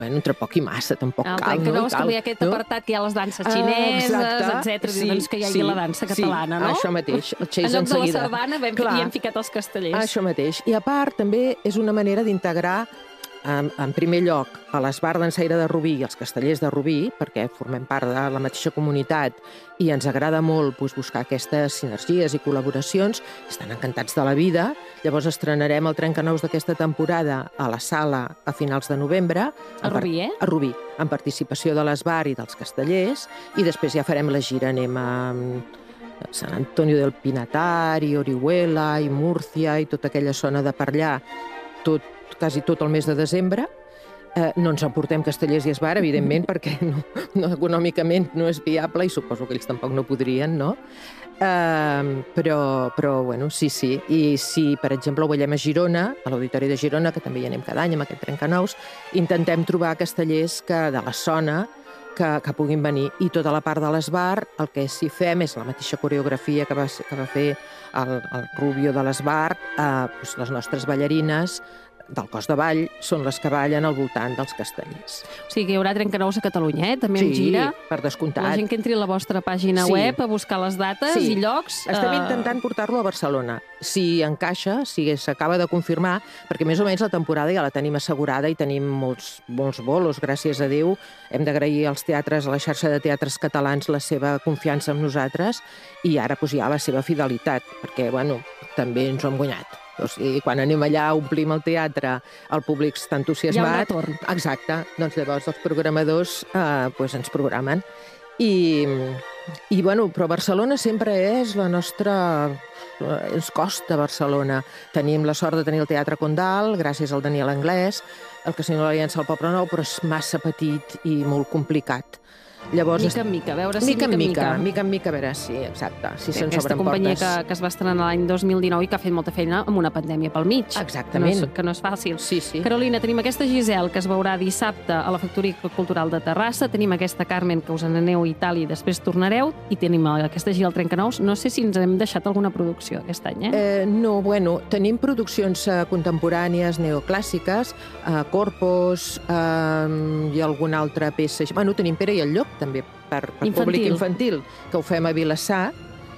Bueno, entre poc i massa, tampoc cal, no? El Trencanous, que hi ha aquest apartat que hi ha les danses xineses, etc. Doncs que hi hagi la dansa catalana, no? Això mateix. El Chase en lloc de la seguida. sardana hi hem ficat els castellers. Això mateix. I a part, també és una manera d'integrar en primer lloc, a l'Esbar d'Ensaire de Rubí i els castellers de Rubí, perquè formem part de la mateixa comunitat i ens agrada molt buscar aquestes sinergies i col·laboracions, estan encantats de la vida. Llavors estrenarem el Trencanous d'aquesta temporada a la sala a finals de novembre. A Rubí, A Rubí, en participació de l'Esbar i dels castellers, i després ja farem la gira, anem a Sant Antonio del Pinatar, i Orihuela, i Múrcia, i tota aquella zona de per allà, quasi tot el mes de desembre. No ens emportem castellers i Esbar, evidentment, perquè econòmicament no és viable i suposo que ells tampoc no podrien, no? Però bueno, sí. I si, per exemple, ho veiem a Girona, a l'Auditori de Girona, que també hi anem cada any amb aquest Trencanous, intentem trobar castellers de la zona que puguin venir. I tota la part de l'Esbar, el que sí fem és la mateixa coreografia que va fer el Rubio de l'Esbar, les nostres ballarines del cos de ball són les que ballen al voltant dels castellers. O sigui que hi haurà Trencanous a Catalunya, també en gira. Sí, per descomptat. La gent que entri a la vostra pàgina web a buscar les dates i llocs. Estem intentant portar-lo a Barcelona. Si encaixa, si s'acaba de confirmar, perquè més o menys la temporada ja la tenim assegurada i tenim molts bolos, gràcies a Déu. Hem d'agrair als teatres, a la xarxa de teatres catalans, la seva confiança en nosaltres i ara ja la seva fidelitat, perquè també ens ho hem guanyat. O sigui, quan anem allà, omplim el teatre, el públic està entusiasmat. Hi ha un retorn. Exacte. Doncs llavors els programadors ens programen. Però Barcelona sempre és la nostra... Ens costa Barcelona. Tenim la sort de tenir el Teatre Condal, gràcies al Daniel Anglès, el Casino de l'Aliança al Poble Nou, però és massa petit i molt complicat. Llavors, mica en mica, a veure si mica en mica, a veure si, exacte, si se'n aquesta s'obren portes. companyia que es va estrenar l'any 2019 i que ha fet molta feina amb una pandèmia pel mig. Exactament. Que no és fàcil. Sí. Carolina, tenim aquesta Giselle que es veurà dissabte a la Factoria Cultural de Terrassa, tenim aquesta Carmen que us n'aneu a Itàlia i després tornareu, i tenim aquesta Gira al Trencanous. No sé si ens hem deixat alguna producció aquest any, No, tenim produccions contemporànies, neoclàssiques, Corpus i alguna altra peça. Tenim Pere i el Llop, també, per públic infantil, que ho fem a Vilassar,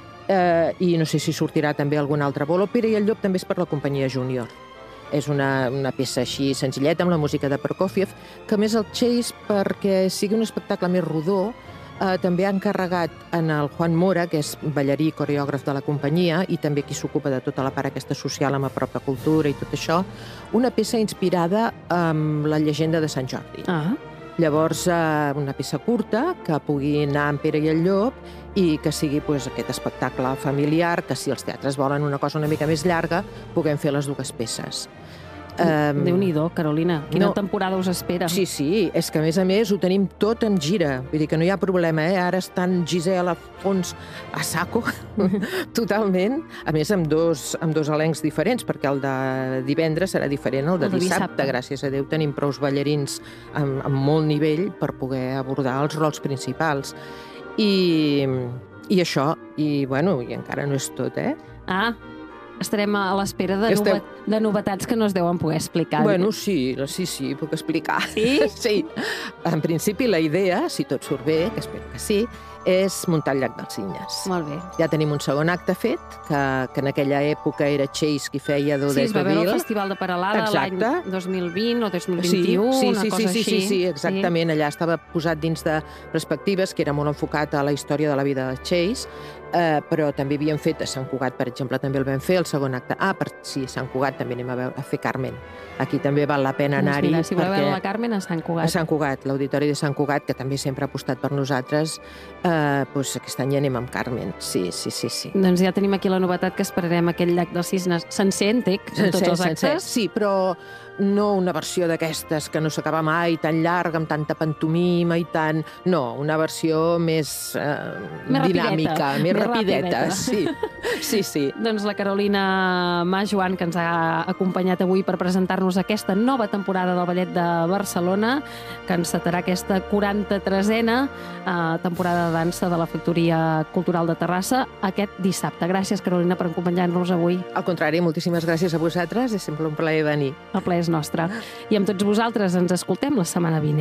i no sé si sortirà també algun altre bolo. Pere i el Llop també és per la companyia Júnior. És una peça així senzilleta, amb la música de Prokofiev, que a més el Chase, perquè sigui un espectacle més rodó, també ha encarregat en el Juan Mora, que és ballarí i coreògraf de la companyia, i també qui s'ocupa de tota la part aquesta social amb Apropa Cultura i tot això, una peça inspirada en la llegenda de Sant Jordi. Llavors, una peça curta que pugui anar amb Pere i el Llop i que sigui aquest espectacle familiar, que si els teatres volen una cosa una mica més llarga, puguem fer les dues peces. Déu-n'hi-do, Carolina. Quina temporada us espera. Sí, és que a més ho tenim tot en gira. Vull dir que no hi ha problema, Ara estan Gisela, Fons, a saco, totalment. A més, amb dos elencs diferents, perquè el de divendres serà diferent al de dissabte. Gràcies a Déu tenim prous ballarins amb molt nivell per poder abordar els rols principals. I això, i encara no és tot, Estarem a l'espera de novetats que no es deuen poder explicar. Sí, puc explicar. Sí? Sí. En principi, la idea, si tot surt bé, que espero que sí, és muntar el llac dels Cignes. Molt bé. Ja tenim un segon acte fet, que en aquella època era Chase qui feia d'Odette de Vil. Sí, es va veure el Festival de Peralada l'any 2020 o 2021, una cosa així. Sí, exactament. Allà estava posat dins de perspectives, que era molt enfocat a la història de la vida de Chase, però també havíem fet a Sant Cugat, per exemple, també el vam fer, el segon acte. A Sant Cugat també anem a fer Carmen. Aquí també val la pena anar-hi. Si voleu veure la Carmen, a Sant Cugat. A Sant Cugat, l'Auditori de Sant Cugat, que també sempre ha apostat per nosaltres, aquest any anem amb Carmen. Sí. Doncs ja tenim aquí la novetat, que esperarem aquell llac dels Cisnes sencer, entenc, amb tots els actes. Sí, però no una versió d'aquestes que no s'acaba mai, tan llarga, amb tanta pantomima i tant... No, una versió més dinàmica, més rapideta. Sí. Doncs la Carolina Mas-Joan, que ens ha acompanyat avui per presentar-nos aquesta nova temporada del Ballet de Barcelona, que encetarà aquesta 43a temporada de dansa de la Factoria Cultural de Terrassa aquest dissabte. Gràcies, Carolina, per acompanyar-nos avui. Al contrari, moltíssimes gràcies a vosaltres. És sempre un plaer venir. El plaer és nostra. I amb tots vosaltres ens escoltem la setmana vinent.